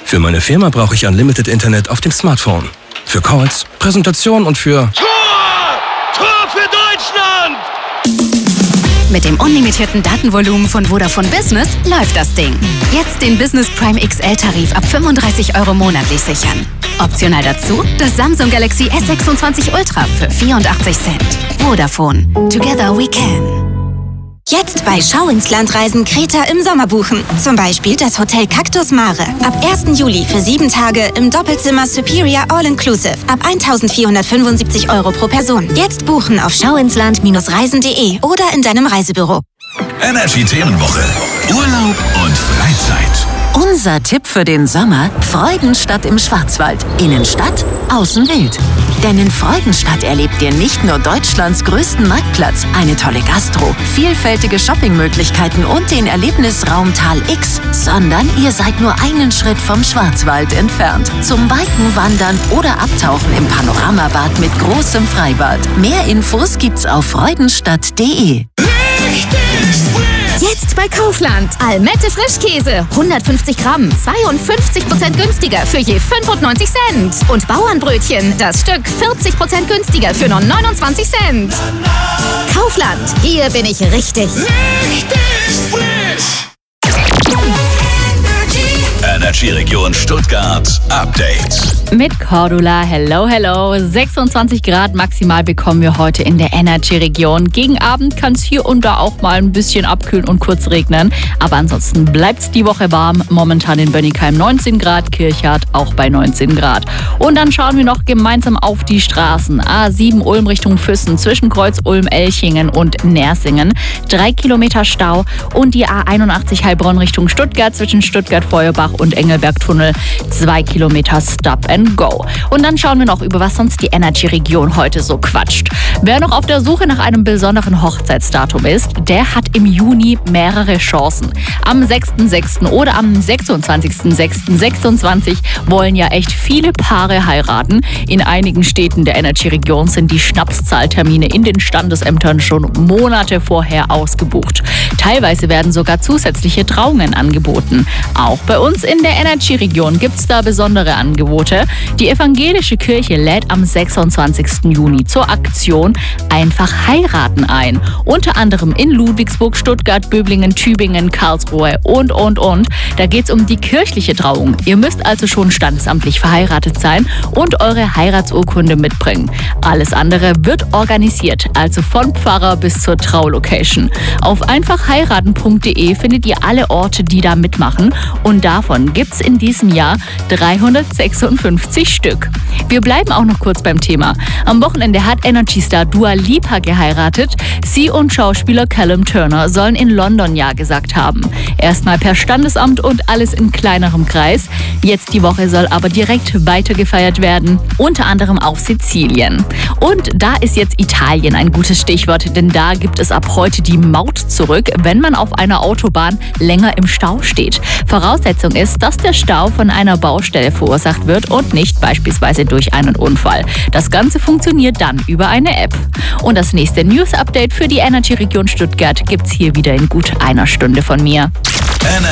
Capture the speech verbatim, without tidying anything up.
Für meine Firma brauche ich Unlimited Internet auf dem Smartphone. Für Calls, Präsentationen und für... Tor! Tor für Deutschland! Mit dem unlimitierten Datenvolumen von Vodafone Business läuft das Ding. Jetzt den Business Prime X L-Tarif ab fünfunddreißig Euro monatlich sichern. Optional dazu das Samsung Galaxy S sechsundzwanzig Ultra für vierundachtzig Cent. Vodafone. Together we can. Jetzt bei Schau ins Land Reisen Kreta im Sommer buchen. Zum Beispiel das Hotel Cactus Mare. Ab ersten Juli für sieben Tage im Doppelzimmer Superior All-Inclusive. Ab eintausendvierhundertfünfundsiebzig Euro pro Person. Jetzt buchen auf schauinsland Reisen punkt de oder in deinem Reisebüro. Energy Themenwoche. Urlaub und Freizeit. Unser Tipp für den Sommer: Freudenstadt im Schwarzwald. Innenstadt, außen wild. Denn in Freudenstadt erlebt ihr nicht nur Deutschlands größten Marktplatz, eine tolle Gastro, vielfältige Shoppingmöglichkeiten und den Erlebnisraum Tal X, sondern ihr seid nur einen Schritt vom Schwarzwald entfernt. Zum Biken, Wandern oder Abtauchen im Panoramabad mit großem Freibad. Mehr Infos gibt's auf freudenstadt punkt de. Jetzt bei Kaufland. Almette Frischkäse. hundertfünfzig Gramm. zweiundfünfzig Prozent günstiger für je fünfundneunzig Cent. Und Bauernbrötchen. Das Stück vierzig Prozent günstiger für nur neunundzwanzig Cent. Kaufland. Hier bin ich richtig. Richtig frisch! Energy Region Stuttgart Update. Mit Cordula, hello, hello. sechsundzwanzig Grad maximal bekommen wir heute in der Energy-Region. Gegen Abend kann es hier und da auch mal ein bisschen abkühlen und kurz regnen. Aber ansonsten bleibt es die Woche warm. Momentan in Bönnigheim neunzehn Grad, Kirchhardt auch bei neunzehn Grad. Und dann schauen wir noch gemeinsam auf die Straßen. A sieben Ulm Richtung Füssen, zwischen Kreuz Ulm, Elchingen und Nersingen. Drei Kilometer Stau. Und die A einundachtzig Heilbronn Richtung Stuttgart, zwischen Stuttgart-Feuerbach und Engelberg-Tunnel. Zwei Kilometer Stop and Go. Und dann schauen wir noch, über was sonst die Energy-Region heute so quatscht. Wer noch auf der Suche nach einem besonderen Hochzeitsdatum ist, der hat im Juni mehrere Chancen. Am sechsten sechsten oder am sechsundzwanzigsten sechsten sechsundzwanzig wollen ja echt viele Paare heiraten. In einigen Städten der Energy-Region sind die Schnapszahltermine in den Standesämtern schon Monate vorher ausgebucht. Teilweise werden sogar zusätzliche Trauungen angeboten. Auch bei uns in der Energy-Region gibt es da besondere Angebote. Die evangelische Kirche lädt am sechsundzwanzigsten Juni zur Aktion Einfach heiraten ein. Unter anderem in Ludwigsburg, Stuttgart, Böblingen, Tübingen, Karlsruhe und, und, und. Da geht es um die kirchliche Trauung. Ihr müsst also schon standesamtlich verheiratet sein und eure Heiratsurkunde mitbringen. Alles andere wird organisiert, also von Pfarrer bis zur Traulocation. Auf einfach heiraten punkt de findet ihr alle Orte, die da mitmachen. Und davon gibt es in diesem Jahr dreihundertsechsundfünfzig Stück. Wir bleiben auch noch kurz beim Thema. Am Wochenende hat Energy-Star Dua Lipa geheiratet. Sie und Schauspieler Callum Turner sollen in London Ja gesagt haben. Erstmal per Standesamt und alles in kleinerem Kreis. Jetzt die Woche soll aber direkt weiter gefeiert werden, unter anderem auf Sizilien. Und da ist jetzt Italien ein gutes Stichwort, denn da gibt es ab heute die Maut zurück, wenn man auf einer Autobahn länger im Stau steht. Voraussetzung ist, dass der Stau von einer Baustelle verursacht wird und nicht beispielsweise durch einen Unfall. Das Ganze funktioniert dann über eine App. Und das nächste News-Update für die Energy-Region Stuttgart gibt's hier wieder in gut einer Stunde von mir.